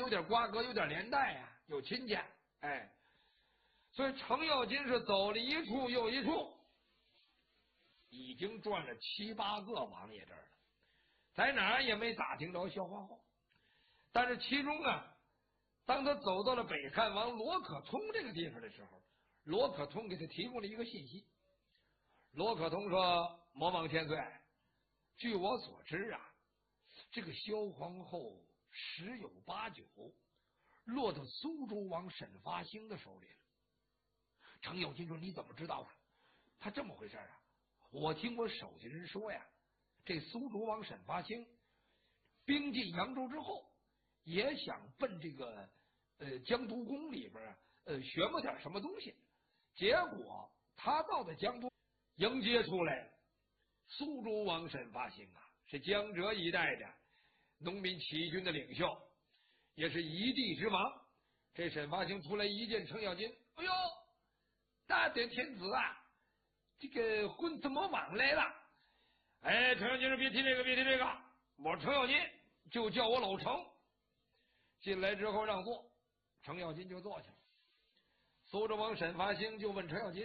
有点瓜葛，有点连带呀，有亲家。哎，所以程咬金是走了一处又一处，已经转了7、8个王爷这儿了，在哪儿也没打听着萧皇后。但是其中啊，当他走到了北汉王罗可通这个地方的时候，罗可通给他提供了一个信息。罗可通说：“魔王千岁，据我所知啊，这个萧皇后10有8九落到苏州王沈发兴的手里了。”程咬金说：“你怎么知道的？”他这么回事啊，我听我手下人说呀，这苏州王沈发兴兵进扬州之后，也想奔这个江都宫里边学摸点什么东西，结果他到了江都迎接出来了。苏州王沈发兴啊，是江浙一带的农民起义军的领袖，也是一地之王。这沈发兴出来一见程咬金，哎呦，大德天子啊，这个混怎么往来了？哎，程咬金说别提这个，别提这个，我程咬金就叫我老程。进来之后让座，程咬金就坐下了。苏州王沈发兴就问程咬金：“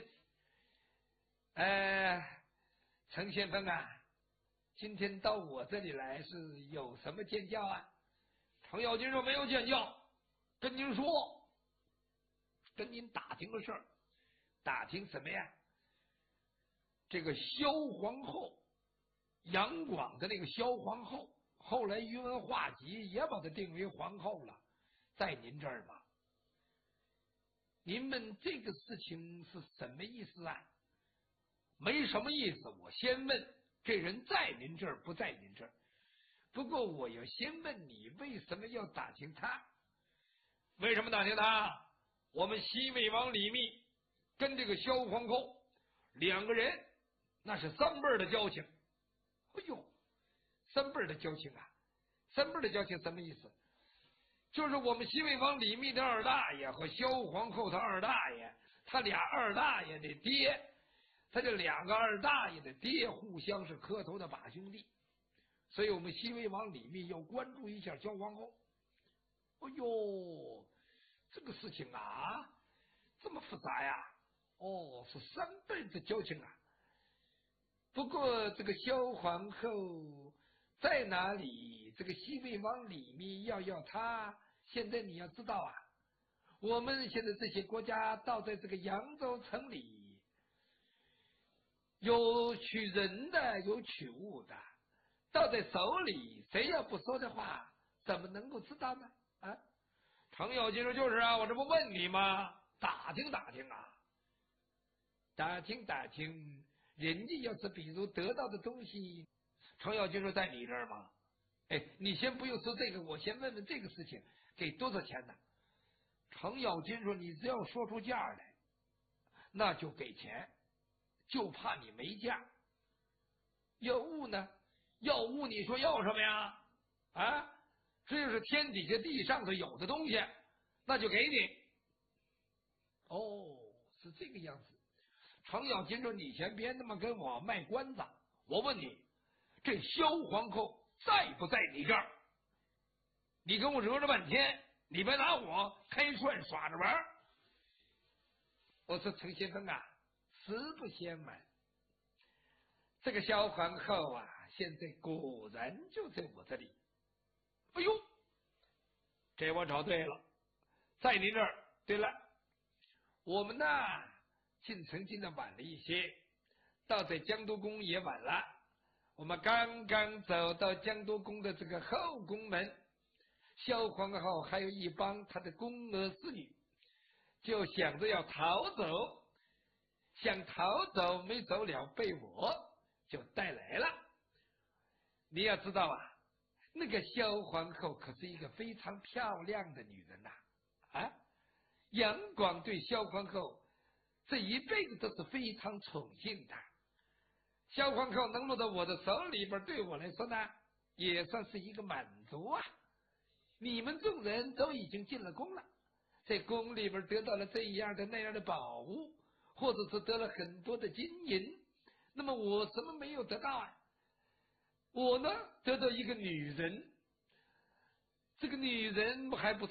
程先锋啊，今天到我这里来是有什么见教啊？”程咬金说：“没有见教，跟您说，跟您打听个事儿。打听什么呀？这个萧皇后，杨广的那个萧皇后，后来宇文化及也把她定为皇后了，在您这儿吗？您问这个事情是什么意思啊？”“没什么意思，我先问这人在您这儿不在您这儿。不过我要先问你为什么要打听他？”“为什么打听他？我们西魏王李密跟这个萧皇后2个人那是3辈的交情。”“哎呦，3辈的交情啊！3辈的交情什么意思？就是我们西魏王李密的2大爷和萧皇后他2大爷，他俩2大爷的爹，他这2个2大爷的爹互相是磕头的把兄弟，所以我们西魏王李密要关注一下萧皇后。”“哎呦，这个事情啊，这么复杂呀？哦，是3辈的交情啊。不过这个萧皇后在哪里？这个西魏王李密要他，现在你要知道啊，我们现在这些国家倒在这个扬州城里，有取人的，有取物的，倒在手里，谁要不说的话，怎么能够知道呢？”“啊，程咬金说：“就是啊，我这不问你吗？打听打听啊，打听打听，人家要是比如得到的东西。”程咬金说：“在你这儿吗？哎，你先不用说这个，我先问问这个事情，给多少钱呢？”程咬金说：“你只要说出价来，那就给钱，就怕你没价。要物呢？要物，你说要什么呀？啊，这就是天底下地上头有的东西，那就给你。”“哦，是这个样子。”程咬金说：“你先别那么跟我卖关子，我问你，这萧皇后在不在你这儿？你跟我惹了半天，你别拿我开涮耍着玩。”“我说程先锋啊，实不相瞒，这个萧皇后啊，现在果然就在我这里。”“哎呦，这我找对了，在您这儿。对了，我们呢进城进的晚了一些，到在江都宫也晚了。我们刚刚走到江都宫的这个后宫门，萧皇后还有一帮她的宫娥侍女，就想着要逃走，想逃走没走了，被我就带来了。你要知道啊，那个萧皇后可是一个非常漂亮的女人呐！啊，杨广对萧皇后这一辈子都是非常宠幸的。萧皇后能落到我的手里边，对我来说呢，也算是一个满足啊。你们众人都已经进了宫了，在宫里边得到了这样的那样的宝物，或者是得了很多的金银，那么我什么没有得到啊？我呢得到一个女人，这个女人还不是